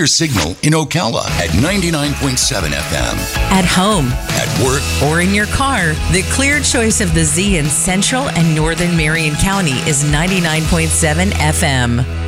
Your signal in Ocala at 99.7 FM. At home, At work, or in your car, the clear choice of the Z in Central and Northern Marion County is 99.7 FM.